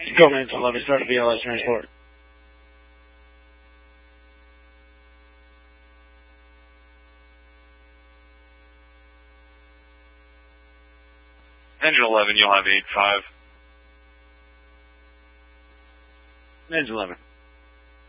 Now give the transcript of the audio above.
Go, man. 11, start the BLS transport. Engine 11, you'll have 8-5. Engine 11.